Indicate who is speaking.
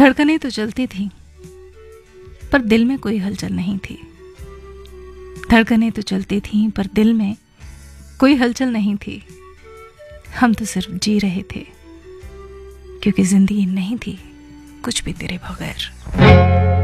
Speaker 1: धड़कनें तो चलती थी पर दिल में कोई हलचल नहीं थी। धड़कनें तो चलती थीं पर दिल में कोई हलचल नहीं थी। हम तो सिर्फ जी रहे थे, क्योंकि जिंदगी नहीं थी कुछ भी तेरे बगैर।